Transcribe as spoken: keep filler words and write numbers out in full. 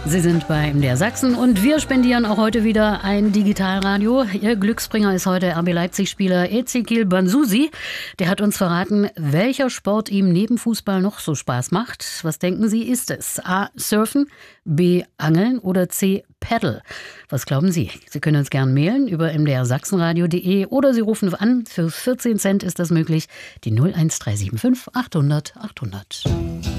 Sie sind bei M D R Sachsen und wir spendieren auch heute wieder ein Digitalradio. Ihr Glücksbringer ist heute R B Leipzig-Spieler Ezequiel Banzusi. Der hat uns verraten, welcher Sport ihm neben Fußball noch so Spaß macht. Was denken Sie, ist es? A. Surfen, B. Angeln oder C. Paddle? Was glauben Sie? Sie können uns gern mailen über m d r sachsenradio punkt d e oder Sie rufen an. Für vierzehn Cent ist das möglich. Die null eins drei sieben fünf achthundert achthundert.